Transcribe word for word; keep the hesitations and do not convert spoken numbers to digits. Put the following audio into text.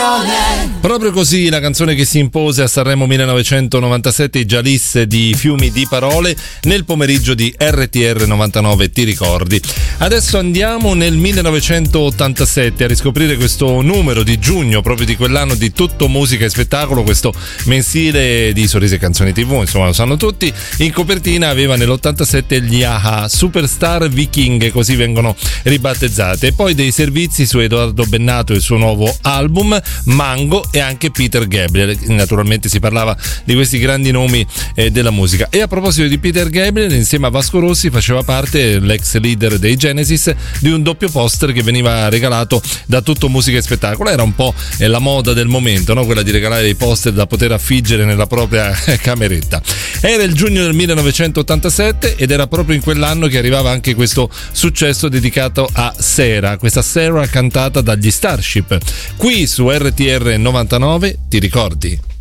parole. Proprio così la canzone che si impose a Sanremo millenovecentonovantasette, I Gialisse di Fiumi di Parole, nel pomeriggio di R T R novantanove, ti ricordi. Adesso andiamo nel millenovecentottantasette a riscoprire questo numero di giugno, proprio di quell'anno di Tutto Musica e Spettacolo, questo mensile di Sorrisi e Canzoni tivù, insomma lo sanno tutti. In copertina aveva nell'ottantasette gli A H, Superstar Viking, così vengono ribattezzate, e poi dei servizi su Edoardo Bennato e il suo nuovo album Mango, e anche Peter Gabriel. Naturalmente si parlava di questi grandi nomi eh, della musica. E a proposito di Peter Gabriel, insieme a Vasco Rossi faceva parte, l'ex leader dei Genesis, di un doppio poster che veniva regalato da Tutto Musica e Spettacolo. Era un po' eh, la moda del momento, no? Quella di regalare dei poster da poter affiggere nella propria cameretta. Era il giugno del millenovecentottantasette ed era proprio in quell'anno che arrivava anche questo successo dedicato a Sera, questa Sera cantata dagli Starship, qui su R T R novantanove, ti ricordi?